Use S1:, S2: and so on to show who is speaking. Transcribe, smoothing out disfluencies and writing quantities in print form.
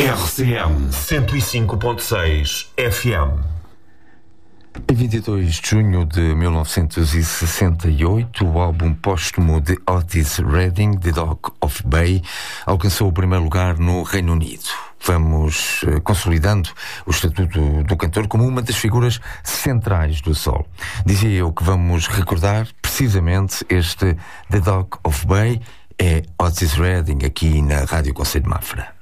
S1: RCM 105.6 FM.
S2: Em 22 de junho de 1968, o álbum póstumo de Otis Redding, The Dock of Bay, alcançou o primeiro lugar no Reino Unido. Vamos consolidando o estatuto do cantor como uma das figuras centrais do soul. Dizia eu que vamos recordar precisamente este The Dock of Bay, é Otis Redding aqui na Rádio Conselho de Mafra.